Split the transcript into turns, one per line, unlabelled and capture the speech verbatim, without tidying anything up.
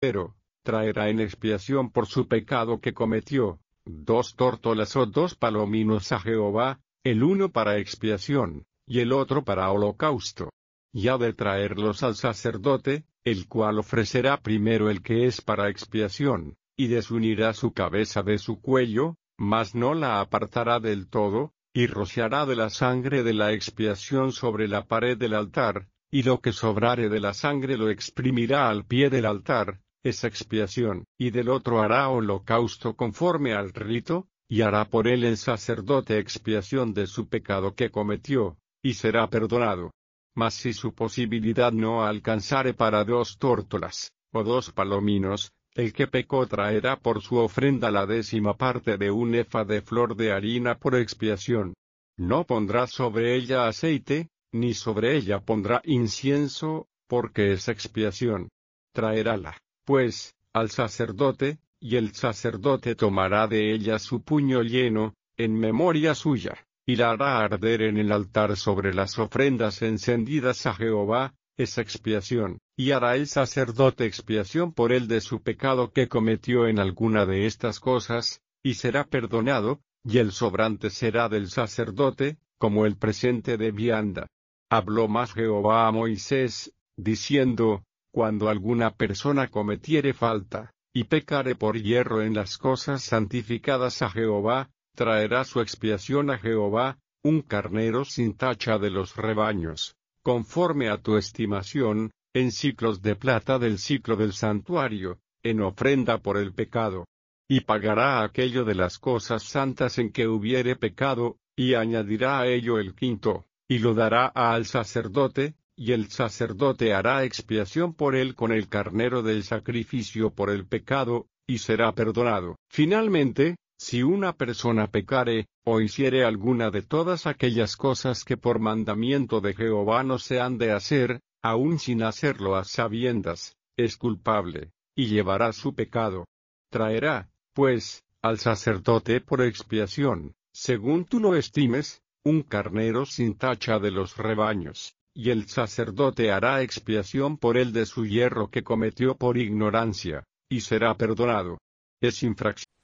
Pero, traerá en expiación por su pecado que cometió, dos tórtolas o dos palominos a Jehová, el uno para expiación, y el otro para holocausto. Y ha de traerlos al sacerdote, el cual ofrecerá primero el que es para expiación, y desunirá su cabeza de su cuello, mas no la apartará del todo, y rociará de la sangre de la expiación sobre la pared del altar, y lo que sobrare de la sangre lo exprimirá al pie del altar, es expiación, y del otro hará holocausto conforme al rito, y hará por él el sacerdote expiación de su pecado que cometió, y será perdonado. Mas si su posibilidad no alcanzare para dos tórtolas, o dos palominos, el que pecó traerá por su ofrenda la décima parte de un efa de flor de harina por expiación. No pondrá sobre ella aceite, ni sobre ella pondrá incienso, porque es expiación. Traerála, pues, al sacerdote, y el sacerdote tomará de ella su puño lleno, en memoria suya, y la hará arder en el altar sobre las ofrendas encendidas a Jehová, es expiación, y hará el sacerdote expiación por él de su pecado que cometió en alguna de estas cosas, y será perdonado, y el sobrante será del sacerdote, como el presente de vianda. Habló más Jehová a Moisés, diciendo, cuando alguna persona cometiere falta, y pecare por hierro en las cosas santificadas a Jehová, traerá su expiación a Jehová, un carnero sin tacha de los rebaños, conforme a tu estimación, en ciclos de plata del ciclo del santuario, en ofrenda por el pecado. Y pagará aquello de las cosas santas en que hubiere pecado, y añadirá a ello el quinto, y lo dará al sacerdote, y el sacerdote hará expiación por él con el carnero del sacrificio por el pecado, y será perdonado. Finalmente, si una persona pecare, o hiciere alguna de todas aquellas cosas que por mandamiento de Jehová no se han de hacer, aun sin hacerlo a sabiendas, es culpable, y llevará su pecado. Traerá, pues, al sacerdote por expiación, según tú lo estimes, un carnero sin tacha de los rebaños, y el sacerdote hará expiación por él de su hierro que cometió por ignorancia, y será perdonado. Es infracción